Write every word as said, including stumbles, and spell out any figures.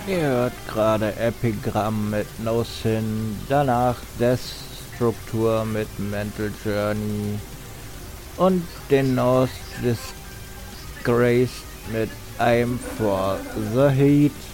Ihr hört gerade Epigramm mit No Sin, danach Death Struktur mit Mental Journey und den North Disgraced mit I'm for the Heat.